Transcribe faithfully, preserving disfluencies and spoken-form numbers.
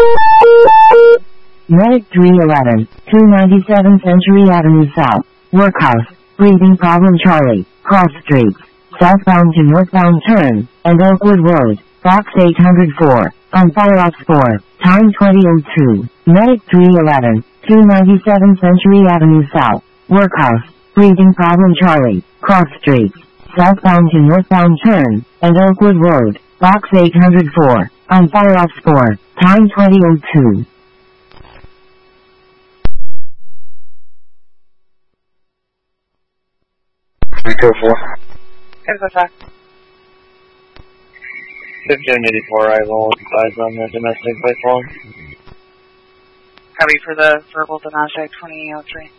Medic three eleven, two ninety-seven Century Avenue South, Workhouse, breathing problem Charlie, cross streets, southbound to northbound turn, and Oakwood Road, box eight hundred four, on fire ops four, time twenty oh two. Medic three eleven, two ninety-seven Century Avenue South, Workhouse, breathing problem Charlie, cross streets, southbound to northbound turn, and Oakwood Road, box eight hundred four, on fire ops four, time twenty oh two. three two four. Here's the fact. fifteen eighty-four arrival, advise on the domestic platform. Copy for the verbal domestic twenty oh three.